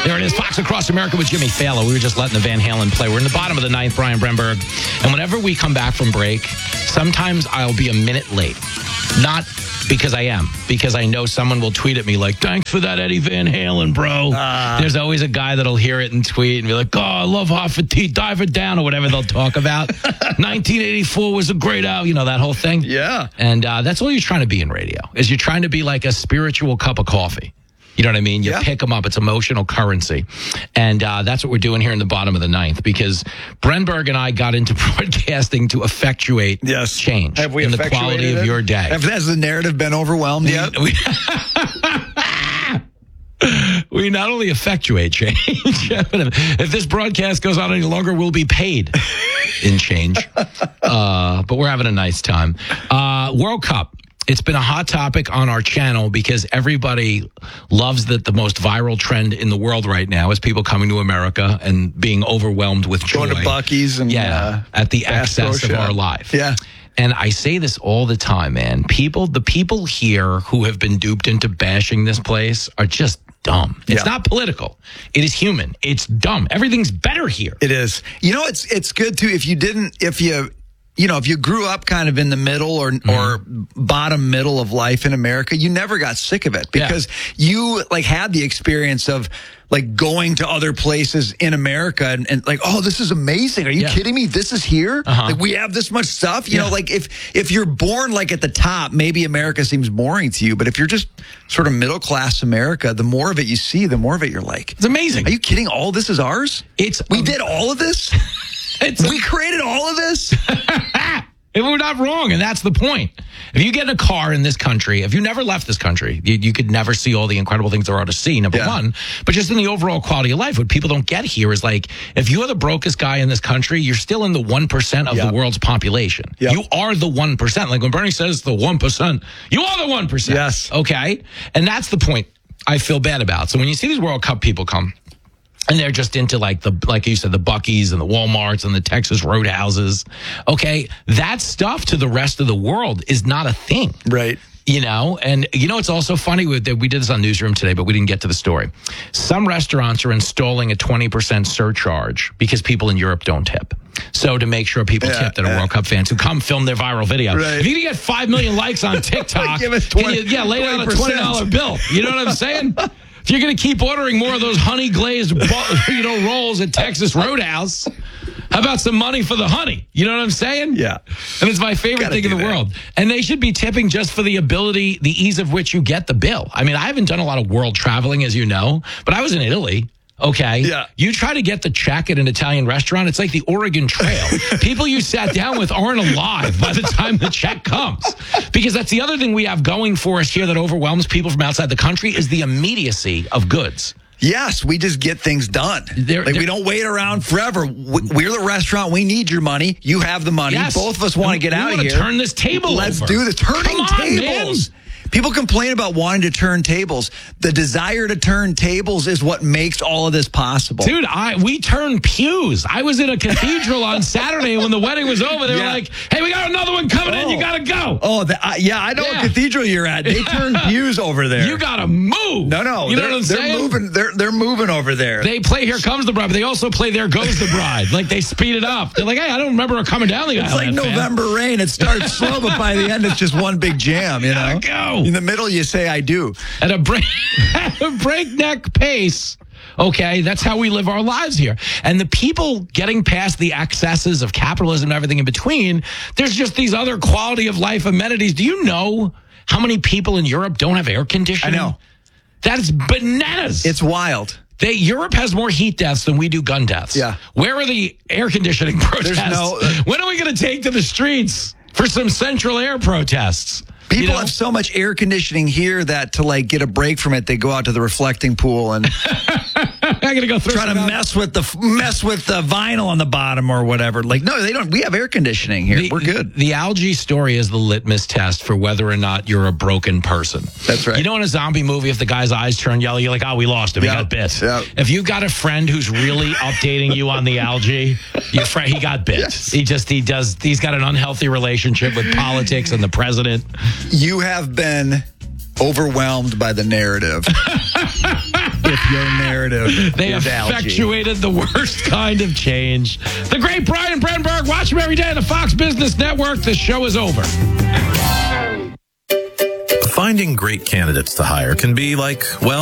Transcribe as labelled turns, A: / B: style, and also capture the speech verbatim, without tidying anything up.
A: There it is, Fox Across America with Jimmy Fallon. We were just letting the Van Halen play. We're in the bottom of the ninth, Brian Brenberg. And whenever we come back from break, sometimes I'll be a minute late. Not because I am, because I know someone will tweet at me like, thanks for that Eddie Van Halen, bro. Uh, There's always a guy that'll hear it and tweet and be like, oh, I love Hot for Tea, Dive It Down, or whatever they'll talk about. nineteen eighty-four was a great album, you know, that whole thing.
B: Yeah.
A: And uh, that's all you're trying to be in radio, is you're trying to be like a spiritual cup of coffee. You know what I mean? You
B: yeah.
A: pick them up. It's emotional currency. And uh, that's what we're doing here in the bottom of the ninth, because Brenberg and I got into broadcasting to effectuate
B: yes.
A: change
B: Have we
A: in the quality
B: it?
A: of your day.
B: Have, has the narrative been overwhelmed yet?
A: We, we not only effectuate change, if this broadcast goes on any longer, we'll be paid in change. Uh, but we're having a nice time. Uh, World Cup. It's been a hot topic on our channel because everybody loves that the most viral trend in the world right now is people coming to America and being overwhelmed with joy.
B: Going to Buc-ee's and
A: yeah, uh, at the excess of our life.
B: Yeah.
A: And I say this all the time, man. People, the people here who have been duped into bashing this place are just dumb. It's
B: yeah.
A: not political. It is human. It's dumb. Everything's better here.
B: It is. You know, it's it's good too if you didn't, if you... You know, if you grew up kind of in the middle or mm-hmm. or bottom middle of life in America, you never got sick of it because yeah. you like had the experience of like going to other places in America and, and like, oh, this is amazing. Are you yeah. kidding me? This is here.
A: Uh-huh.
B: Like we have this much stuff. You
A: yeah.
B: know, like if if you're born like at the top, maybe America seems boring to you. But if you're just sort of middle class America, the more of it you see, the more of it you're like,
A: it's amazing.
B: Are you kidding? All this is ours.
A: It's
B: we
A: um,
B: did all of this. It's we created all of this.
A: And we're not wrong, and that's the point. If you get in a car in this country, if you never left this country, you, you could never see all the incredible things there are to see, number yeah. one. But just in the overall quality of life, what people don't get here is like, if you are the brokest guy in this country, you're still in the one percent of yep. the world's population. Yep. You are the one percent. Like when Bernie says the one percent, you are the one percent.
B: Yes.
A: Okay? And that's the point I feel bad about. So when you see these World Cup people come, and they're just into like the, like you said, the Buc-ee's and the Walmarts and the Texas Roadhouses. Okay. That stuff to the rest of the world is not a thing.
B: Right.
A: You know, and you know, it's also funny with we did this on Newsroom today, but we didn't get to the story. Some restaurants are installing a twenty percent surcharge because people in Europe don't tip. So to make sure people
B: yeah,
A: tip that are
B: yeah.
A: World Cup fans who come film their viral video.
B: Right.
A: If you can get five million likes on TikTok,
B: Give us twenty,
A: can you, yeah, lay down a twenty dollar bill. You know what I'm saying? If you're going to keep ordering more of those honey glazed, you know, rolls at Texas Roadhouse, how about some money for the honey? You know what I'm saying?
B: Yeah.
A: And it's my favorite
B: Gotta
A: thing in the
B: that.
A: world. And they should be tipping just for the ability, the ease of which you get the bill. I mean, I haven't done a lot of world traveling, as you know, but I was in Italy. Okay.
B: Yeah.
A: You try to get the check at an Italian restaurant, it's like the Oregon Trail. People you sat down with aren't alive by the time the check comes. Because that's the other thing we have going for us here that overwhelms people from outside the country is the immediacy of goods.
B: Yes, we just get things done.
A: They're,
B: like
A: they're,
B: we don't wait around forever. We're the restaurant. We need your money. You have the money.
A: Yes.
B: Both of us want to get
A: we
B: out of here.
A: Turn this table
B: Let's
A: over.
B: do this. Turning
A: on,
B: tables. Man. People complain about wanting to turn tables. The desire to turn tables is what makes all of this possible.
A: Dude, I we turned pews. I was in a cathedral on Saturday when the wedding was over. They yeah. were like, hey, we got another one coming oh. in. You got to go.
B: Oh, the, uh, yeah, I know yeah. what cathedral you're at. They turn pews over there.
A: You got to move.
B: No, no.
A: You know what I'm
B: they're
A: saying?
B: Moving, they're, they're moving over there.
A: They play Here Comes the Bride, but they also play There Goes the Bride. Like, they speed it up. They're like, hey, I don't remember her coming down the aisle.
B: It's like November fan. Rain. It starts slow, but by the end, it's just one big jam, you know?
A: Go.
B: In the middle, you say, I do.
A: At a, break, at a breakneck pace. Okay, that's how we live our lives here. And the people getting past the excesses of capitalism and everything in between, there's just these other quality of life amenities. Do you know how many people in Europe don't have air conditioning?
B: I know.
A: That's bananas.
B: It's wild.
A: They, Europe has more heat deaths than we do gun deaths.
B: Yeah.
A: Where are the air conditioning protests?
B: There's no, uh,
A: when are we going to take to the streets for some central air protests?
B: People
A: you know?
B: have so much air conditioning here that to like get a break from it, they go out to the reflecting pool and
A: I gotta go through
B: try to mess with the mess with the vinyl on the bottom or whatever. Like, no, they don't. We have air conditioning here.
A: The,
B: We're good.
A: The algae story is the litmus test for whether or not you're a broken person.
B: That's right.
A: You know, in a zombie movie, if the guy's eyes turn yellow, you're like, oh, we lost him. He
B: yep.
A: got bit.
B: Yep.
A: If you've got a friend who's really updating you on the algae, your friend, he got bit.
B: Yes.
A: He just, he does, he's got an unhealthy relationship with politics and the president.
B: You have been overwhelmed by the narrative. if your narrative
A: They
B: is algae.
A: effectuated the worst kind of change. The great Brian Brenberg. Watch him every day on the Fox Business Network. The show is over.
C: Finding great candidates to hire can be like, well,